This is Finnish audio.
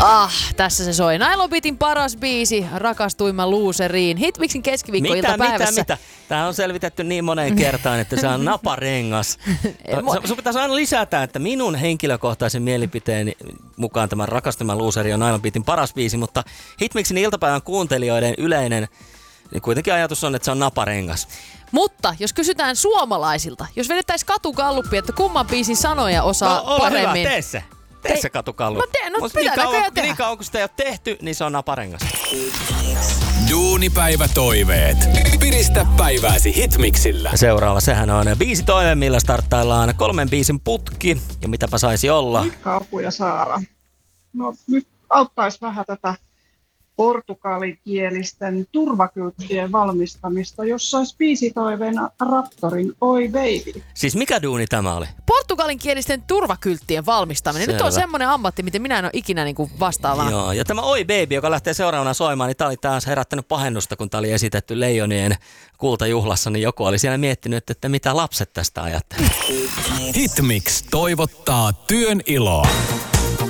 Tässä se soi. Nylon Beatin paras biisi, Rakastuimman luuseriin. Hitmixin keskiviikkoiltapäivässä. Mitä? Tämä on selvitetty niin moneen kertaan, että se on naparengas. Sun pitäisi aina lisätä, että minun henkilökohtaisen mielipiteeni mukaan tämä Rakastuimman luuseri on Nylon Beatin paras biisi, mutta Hitmixin iltapäivän kuuntelijoiden yleinen niin kuitenkin ajatus on, että se on naparengas. Mutta jos kysytään suomalaisilta, jos vedettäisiin katugalluppi, että kumman biisin sanoja osaa paremmin. Hyvä, tee se. Tee se katugalluppi. Mä teen, no pitää näköjään tehdä. Niin kauan kun sitä ei ole tehty, niin se on naparengas. Duunipäivä toiveet. Piristä päivääsi Hitmixillä. Seuraava, sehän on biisitoive, millä starttaillaan 3 biisin putki. Ja mitäpä saisi olla? Mikka, Apu ja Saara. No nyt auttaisi vähän tätä portugalikielisten turvakylttien valmistamista, jossa olisi biisitoiveena Raptorin Oi Baby. Siis mikä duuni tämä oli? Portugalinkielisten turvakylttien valmistaminen. Selvä. Nyt on semmoinen ammatti, mitä minä en ole ikinä vastaavana. Joo, ja tämä Oi Baby, joka lähtee seuraavana soimaan, niin tämä oli taas herättänyt pahennusta, kun tämä oli esitetty Leijonien kultajuhlassa, niin joku oli siellä miettinyt, että mitä lapset tästä ajattelee. Hitmix toivottaa työn iloa.